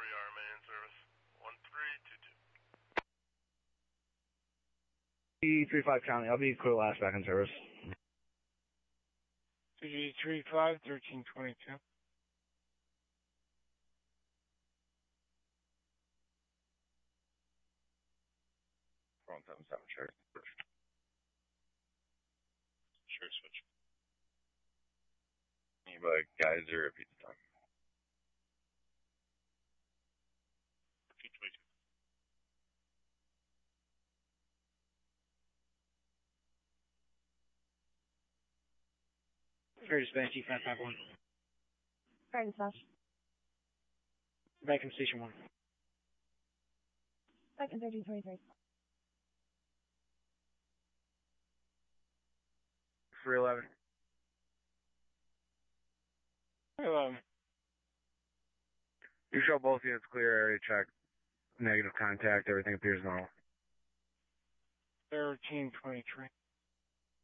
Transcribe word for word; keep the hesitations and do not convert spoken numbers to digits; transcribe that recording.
three R main service. one three two two. E three five County, I'll be clear last back in service. two G three five, thirteen twenty-two. one seven seven, sure. Sure, switch. Anybody, Geyser, if he's done. two twenty-two. Fair dispatch, G five five one. Fair dispatch. Back in station one. Back in thirteen twenty-three. three eleven. Hello. You show both units clear, area check. Negative contact, everything appears normal. thirteen twenty-three.